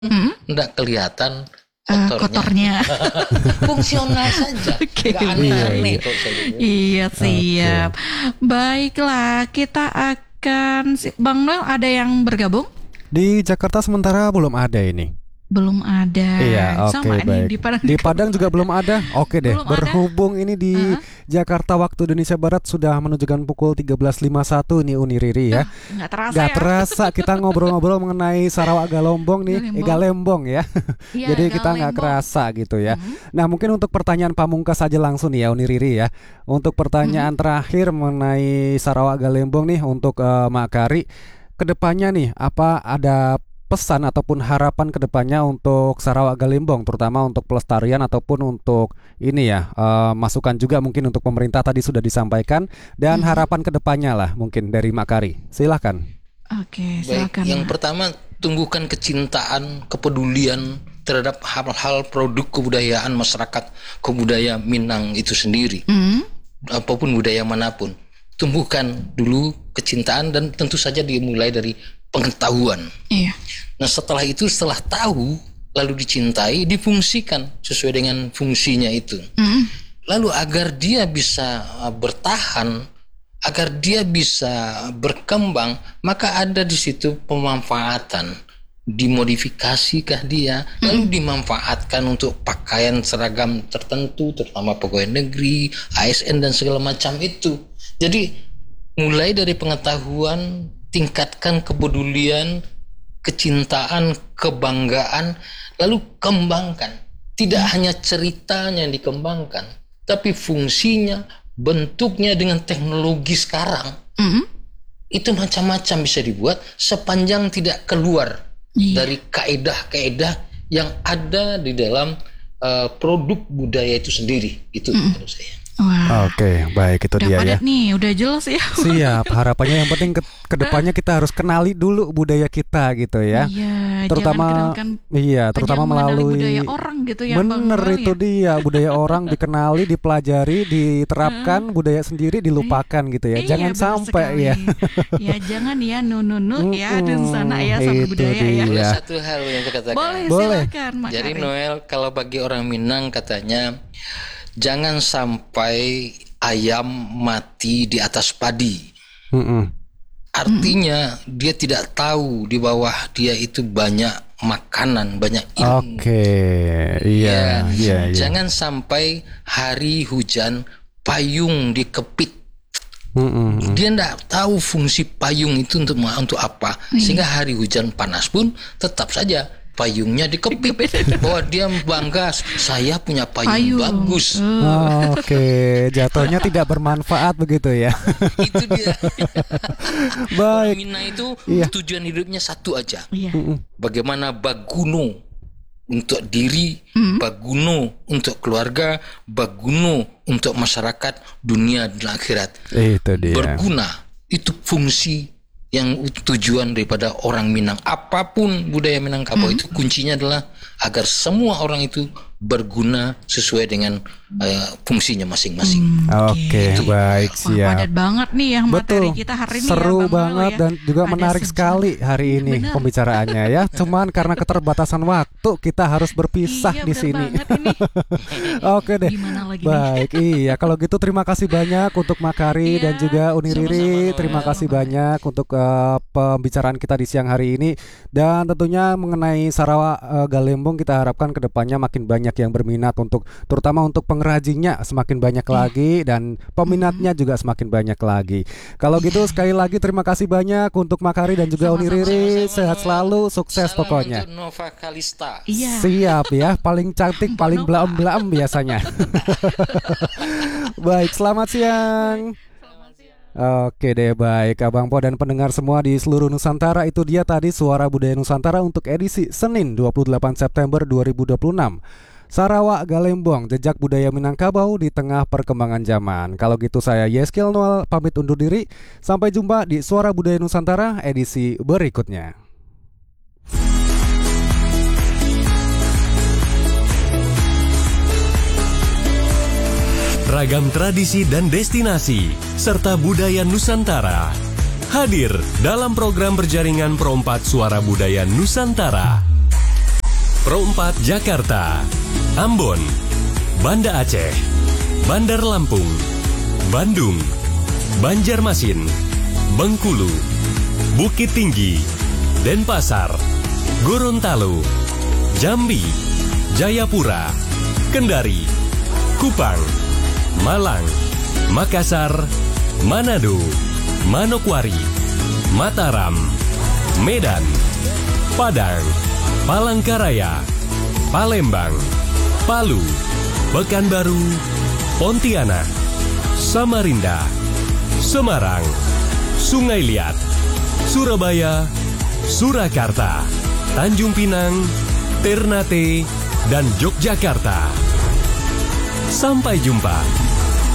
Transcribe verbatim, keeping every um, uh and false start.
Hmm? Nggak kelihatan Eh, kotornya. kotornya. Fungsional saja. Oke, Nggak aneh-aneh kok saya bilang. Iya, siap. Baiklah, kita akan si- Bang Noel ada yang bergabung? Di Jakarta sementara belum ada ini. Belum ada. Iya, oke, Sama nih baik. di Padang. Di Padang juga belum ada. Oke deh. Belum ada? Berhubung ini di Uh-huh. Jakarta waktu Indonesia Barat sudah menunjukkan pukul tiga belas lima puluh satu nih Uni Riri ya. Nggak terasa Gak ya. terasa kita ngobrol-ngobrol mengenai Sarawak Galombong nih, Galembong. eh, Galembong ya. Iya, Jadi kita nggak Galembong. kerasa gitu ya. Mhm. Nah mungkin untuk pertanyaan pamungkas saja langsung nih ya Uni Riri ya. Untuk pertanyaan terakhir mengenai Sarawak Galembong nih untuk eh, Mak Kari, kedepannya nih apa ada pesan ataupun harapan kedepannya untuk Sarawak Galembong, terutama untuk pelestarian ataupun untuk ini ya eh, masukan juga mungkin untuk pemerintah tadi sudah disampaikan dan Mhm. harapan kedepannya lah mungkin dari Mak Kari. Silahkan. Oke, Baik, silakan. yang Mak. pertama tumbuhkan kecintaan, kepedulian terhadap hal-hal produk kebudayaan masyarakat kebudayaan Minang itu sendiri. Mhm. Apapun budaya manapun, tumbuhkan dulu kecintaan dan tentu saja dimulai dari pengetahuan. Iya. Nah setelah itu, setelah tahu lalu dicintai, difungsikan sesuai dengan fungsinya itu. Mhm. Lalu agar dia bisa uh, bertahan, agar dia bisa berkembang, maka ada di situ pemanfaatan. Dimodifikasikah dia, lalu dimanfaatkan untuk pakaian seragam tertentu, terutama pegawai negeri, A S N dan segala macam itu. Jadi mulai dari pengetahuan, tingkatkan kepedulian, kecintaan, kebanggaan, lalu kembangkan. Tidak hanya ceritanya yang dikembangkan, tapi fungsinya, bentuknya dengan teknologi sekarang. Mhm. Itu macam-macam bisa dibuat sepanjang tidak keluar Iya. dari kaedah-kaedah yang ada di dalam uh, produk budaya itu sendiri. Itu menurut saya. Wah. Oke, baik itu Udah dia ya. padat nih, udah jelas ya. Siap, harapannya yang penting ke kedepannya kita harus kenali dulu budaya kita gitu ya. Iya, Terutama jangan kenalkan iya, terutama jangan mengenali melalui budaya orang gitu ya, Bang bener Noel itu ya. dia budaya orang dikenali, dipelajari, diterapkan, budaya sendiri dilupakan gitu ya. Iya, Jangan benar sampai sekali. ya. Ya jangan ya nunu-nunu ya di Mm-mm, sana ya sama itu budaya ya. dia. Boleh Iya. satu hal yang saya katakan. Boleh, Boleh. silakan Mak Jadi Kari. Noel, kalau bagi orang Minang katanya jangan sampai ayam mati di atas padi. Mm-mm. Artinya dia tidak tahu di bawah dia itu banyak makanan, banyak ilmu. Oke, iya, Ya, iya, iya. Jangan sampai hari hujan payung dikepit. Mm-mm. Dia tidak tahu fungsi payung itu untuk untuk apa, sehingga hari hujan panas pun tetap saja payungnya dikepit. Bahwa dia bangga, saya punya payung, Payung. bagus. Oh, Oke, jatuhnya tidak bermanfaat begitu ya. Itu dia. Orang Baik. Minang itu Iya. tujuan hidupnya satu aja. Iya. Bagaimana baguno untuk diri, baguno untuk keluarga, baguno untuk masyarakat, dunia dan akhirat. Itu dia. Berguna, itu fungsi yang tujuan daripada orang Minang. Apapun budaya Minangkabau itu kuncinya adalah agar semua orang itu berguna sesuai dengan uh, fungsinya masing-masing. Oke, baik, Wah, siap. padat banget nih yang materi Betul, kita hari ini seru ya, Bang Noel banget ya. dan juga Ada menarik sejarah. sekali hari ini Benar. pembicaraannya ya. Cuman karena keterbatasan waktu kita harus berpisah Iya, di benar sini. banget ini. Oke deh. Gimana lagi nih? Baik, iya. Kalau gitu terima kasih banyak untuk Makari Iya, dan juga Uni sama-sama, Riri. Noel. Terima kasih banyak untuk eh, pembicaraan kita di siang hari ini. Dan tentunya mengenai Sarawak eh, Galembong kita harapkan kedepannya makin banyak yang berminat untuk, terutama untuk pengrajinnya semakin banyak Iya. lagi dan peminatnya juga semakin banyak lagi. Kalau gitu sekali lagi terima kasih banyak untuk Makari dan juga Uni Sama-sama. Riri. Sama-sama, Sehat Noel. selalu, sukses Salam pokoknya. untuk Nova Kalista. Iya. Siap ya, paling cantik, paling blaem-blaem biasanya. Baik, selamat siang. Oke deh, baik Abang Po dan pendengar semua di seluruh Nusantara. Itu dia tadi Suara Budaya Nusantara untuk edisi Senin dua puluh delapan September dua ribu dua puluh enam. Sarawak Galembong, jejak budaya Minangkabau di tengah perkembangan zaman. Kalau gitu saya Yeskil Noel pamit undur diri. Sampai jumpa di Suara Budaya Nusantara edisi berikutnya. Ragam tradisi dan destinasi serta budaya Nusantara hadir dalam program berjaringan Perompak Suara Budaya Nusantara. Pro empat Jakarta, Ambon, Banda Aceh, Bandar Lampung, Bandung, Banjarmasin, Bengkulu, Bukit Tinggi, Denpasar, Gorontalo, Jambi, Jayapura, Kendari, Kupang, Malang, Makassar, Manado, Manokwari, Mataram, Medan, Padang, Palangkaraya, Palembang, Palu, Pekanbaru, Pontianak, Samarinda, Semarang, Sungai Liat, Surabaya, Surakarta, Tanjung Pinang, Ternate, dan Yogyakarta. Sampai jumpa.